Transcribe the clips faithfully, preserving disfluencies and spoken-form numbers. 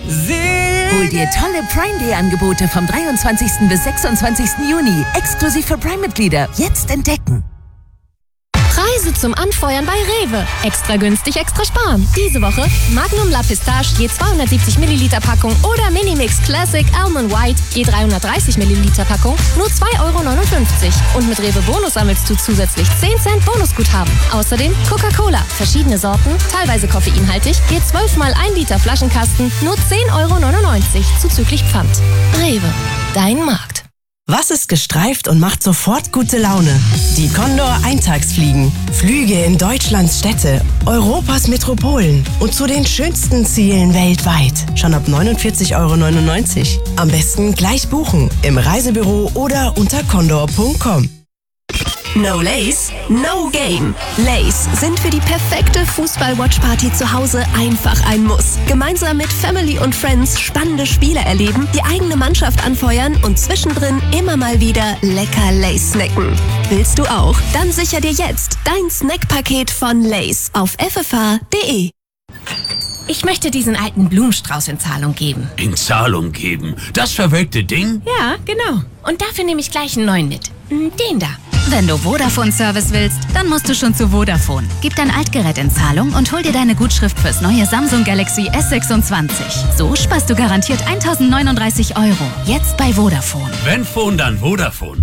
Hol dir tolle Prime Day Angebote vom dreiundzwanzigsten bis sechsundzwanzigsten Juni. Exklusiv für Prime-Mitglieder. Jetzt entdecken. Preise zum Anfeuern bei Rewe. Extra günstig, extra sparen. Diese Woche Magnum La Pistache je zweihundertsiebzig Milliliter Packung oder Minimix Classic Almond White je dreihundertdreißig Milliliter Packung nur zwei Euro neunundfünfzig. Und mit Rewe Bonus sammelst du zusätzlich zehn Cent Bonusguthaben. Außerdem Coca-Cola, verschiedene Sorten, teilweise koffeinhaltig, je zwölf mal ein Liter Flaschenkasten nur zehn Euro neunundneunzig zuzüglich Pfand. Rewe, dein Markt. Was ist gestreift und macht sofort gute Laune? Die Condor Eintagsfliegen. Flüge in Deutschlands Städte, Europas Metropolen und zu den schönsten Zielen weltweit. Schon ab neunundvierzig Euro neunundneunzig. Am besten gleich buchen im Reisebüro oder unter condor punkt com. No Lace, no Game. Lace sind für die perfekte Fußball-Watch-Party zu Hause einfach ein Muss. Gemeinsam mit Family und Friends spannende Spiele erleben, die eigene Mannschaft anfeuern und zwischendrin immer mal wieder lecker Lace snacken. Willst du auch? Dann sicher dir jetzt dein Snackpaket von Lace auf f f h punkt d e. Ich möchte diesen alten Blumenstrauß in Zahlung geben. In Zahlung geben? Das verwelkte Ding? Ja, genau. Und dafür nehme ich gleich einen neuen mit. Den da. Wenn du Vodafone-Service willst, dann musst du schon zu Vodafone. Gib dein Altgerät in Zahlung und hol dir deine Gutschrift fürs neue Samsung Galaxy S sechsundzwanzig. So sparst du garantiert eintausendneununddreißig Euro. Jetzt bei Vodafone. Wenn Phone, dann Vodafone.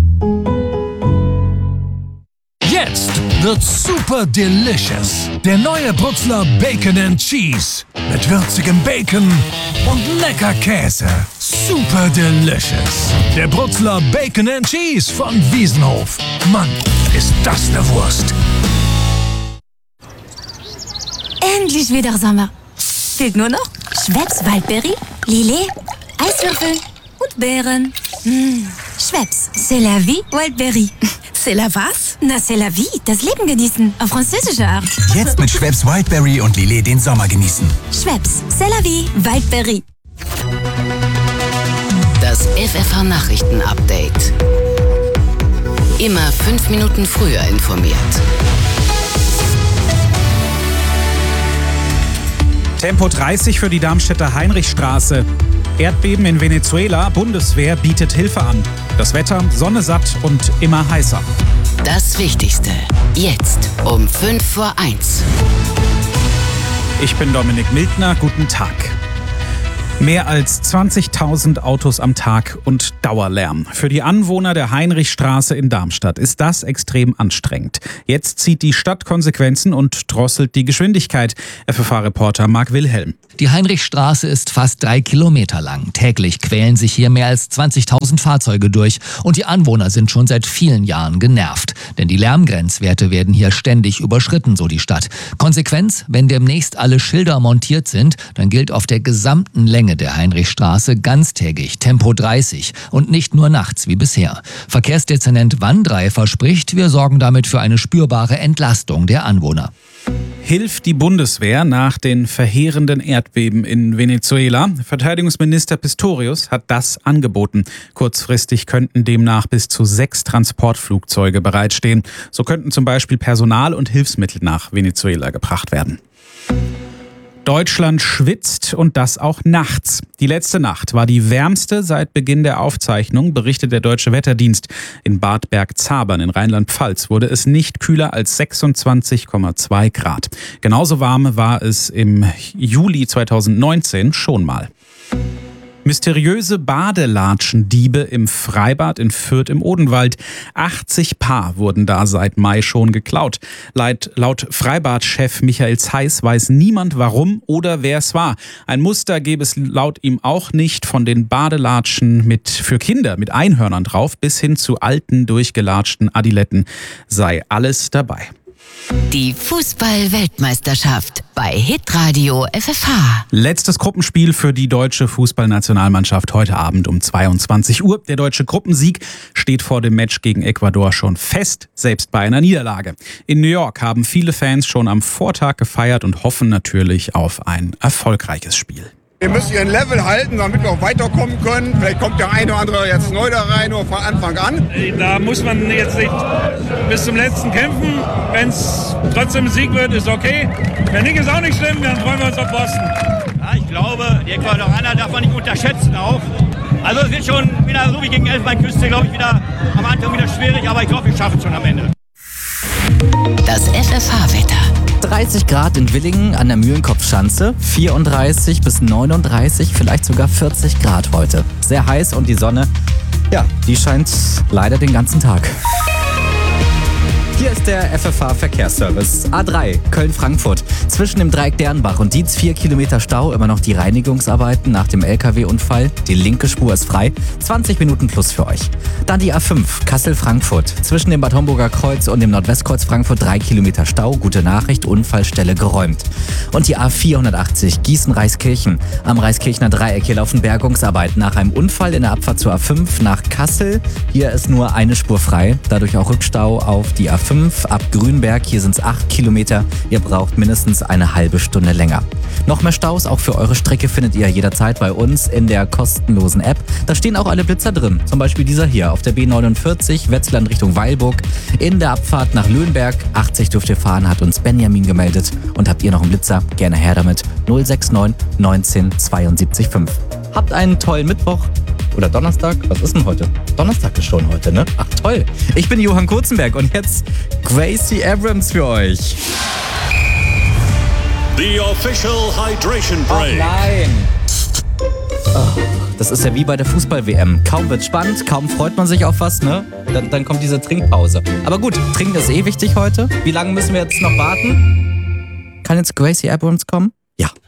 Jetzt wird super delicious. Der neue Brutzler Bacon and Cheese. Mit würzigem Bacon und lecker Käse. Super delicious. Der Brutzler Bacon and Cheese von Wiesenhof. Mann, ist das eine Wurst. Endlich wieder Sommer. Fehlt nur noch Schweppes Waldberry, Lillet, Eiswürfel und Beeren. Mmh. Schweppes, c'est la vie, Waldberry. C'est la was? Na, c'est la vie, das Leben genießen, auf französische Art. Jetzt mit Schweppes Wildberry und Lillet den Sommer genießen. Schweppes, c'est la vie, Waldberry. Das F F H-Nachrichten-Update. Immer fünf Minuten früher informiert. Tempo dreißig für die Darmstädter Heinrichstraße. Erdbeben in Venezuela, Bundeswehr bietet Hilfe an. Das Wetter, Sonne satt und immer heißer. Das Wichtigste, jetzt um fünf vor eins. Ich bin Dominik Mildner, guten Tag. Mehr als zwanzigtausend Autos am Tag und Dauerlärm. Für die Anwohner der Heinrichstraße in Darmstadt ist das extrem anstrengend. Jetzt zieht die Stadt Konsequenzen und drosselt die Geschwindigkeit. F F H-Reporter Marc Wilhelm. Die Heinrichstraße ist fast drei Kilometer lang. Täglich quälen sich hier mehr als zwanzigtausend Fahrzeuge durch. Und die Anwohner sind schon seit vielen Jahren genervt. Denn die Lärmgrenzwerte werden hier ständig überschritten, so die Stadt. Konsequenz, wenn demnächst alle Schilder montiert sind, dann gilt auf der gesamten Länge der Heinrichstraße ganztägig Tempo dreißig und nicht nur nachts wie bisher. Verkehrsdezernent Wandrei verspricht, wir sorgen damit für eine spürbare Entlastung der Anwohner. Hilft die Bundeswehr nach den verheerenden Erdbeben in Venezuela? Verteidigungsminister Pistorius hat das angeboten. Kurzfristig könnten demnach bis zu sechs Transportflugzeuge bereitstehen. So könnten zum Beispiel Personal und Hilfsmittel nach Venezuela gebracht werden. Deutschland schwitzt und das auch nachts. Die letzte Nacht war die wärmste seit Beginn der Aufzeichnung, berichtet der Deutsche Wetterdienst. In Bad Bergzabern in Rheinland-Pfalz wurde es nicht kühler als sechsundzwanzig Komma zwei Grad. Genauso warm war es im Juli zweitausendneunzehn schon mal. Mysteriöse Badelatschendiebe im Freibad in Fürth im Odenwald. achtzig Paar wurden da seit Mai schon geklaut. Laut, laut Freibadchef Michael Zeiss weiß niemand warum oder wer es war. Ein Muster gäbe es laut ihm auch nicht, von den Badelatschen mit für Kinder mit Einhörnern drauf bis hin zu alten, durchgelatschten Adiletten sei alles dabei. Die Fußball-Weltmeisterschaft bei Hitradio F F H. Letztes Gruppenspiel für die deutsche Fußballnationalmannschaft heute Abend um zweiundzwanzig Uhr. Der deutsche Gruppensieg steht vor dem Match gegen Ecuador schon fest, selbst bei einer Niederlage. In New York haben viele Fans schon am Vortag gefeiert und hoffen natürlich auf ein erfolgreiches Spiel. Wir müssen ihren Level halten, damit wir auch weiterkommen können. Vielleicht kommt der eine oder andere jetzt neu da rein oder von Anfang an. Da muss man jetzt nicht bis zum letzten kämpfen. Wenn es trotzdem ein Sieg wird, ist okay. Wenn nicht, ist auch nicht schlimm. Dann freuen wir uns auf Boston. Ja, ich glaube, die Ecuadorianer darf man nicht unterschätzen auch. Also es wird schon wieder, so wie gegen Elfenbeinküste, glaube ich, wieder am Anfang wieder schwierig, aber ich glaube, wir schaffen es schon am Ende. Das F F H-Wetter. dreißig Grad in Willingen an der Mühlenkopfschanze, vierunddreißig bis neununddreißig, vielleicht sogar vierzig Grad heute. Sehr heiß und die Sonne, ja, die scheint leider den ganzen Tag. Hier ist der F F H-Verkehrsservice. A drei, Köln-Frankfurt. Zwischen dem Dreieck Dernbach und Dietz vier Kilometer Stau. Immer noch die Reinigungsarbeiten nach dem L K W-Unfall. Die linke Spur ist frei. zwanzig Minuten plus für euch. Dann die A fünf, Kassel-Frankfurt. Zwischen dem Bad Homburger Kreuz und dem Nordwestkreuz Frankfurt drei Kilometer Stau. Gute Nachricht, Unfallstelle geräumt. Und die A vierhundertachtzig, Gießen-Reiskirchen. Am Reiskirchner Dreieck. Hier laufen Bergungsarbeiten nach einem Unfall in der Abfahrt zur A fünf nach Kassel. Hier ist nur eine Spur frei. Dadurch auch Rückstau auf die A fünf ab Grünberg. Hier sind es acht Kilometer. Ihr braucht mindestens eine halbe Stunde länger. Noch mehr Staus, auch für eure Strecke, findet ihr jederzeit bei uns in der kostenlosen App. Da stehen auch alle Blitzer drin. Zum Beispiel dieser hier auf der B neunundvierzig, Wetzlar Richtung Weilburg. In der Abfahrt nach Löhnberg, achtzig dürft ihr fahren, hat uns Benjamin gemeldet. Und habt ihr noch einen Blitzer? Gerne her damit. null sechs neun neunzehn zweiundsiebzig fünf. Habt einen tollen Mittwoch. Oder Donnerstag? Was ist denn heute? Donnerstag ist schon heute, ne? Ach toll. Ich bin Johann Kurzenberg und jetzt Gracie Abrams für euch. The official hydration break. Oh nein. Oh, das ist ja wie bei der Fußball-W M. Kaum wird's spannend, kaum freut man sich auf was, ne? Dann, dann kommt diese Trinkpause. Aber gut, trinken ist eh wichtig heute. Wie lange müssen wir jetzt noch warten? Kann jetzt Gracie Abrams kommen? Ja.